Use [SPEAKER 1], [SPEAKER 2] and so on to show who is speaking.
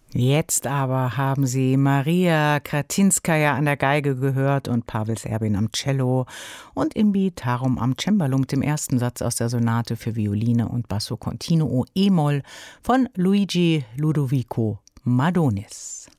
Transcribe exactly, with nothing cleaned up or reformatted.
[SPEAKER 1] Jetzt aber haben Sie Maria Kratinskaja an der Geige gehört und Pavel Serbin am Cello und Imbi Tarum am Cembalo mit dem ersten Satz aus der Sonate für Violine und Basso Continuo E-Moll von Luigi Ludovico Madonis.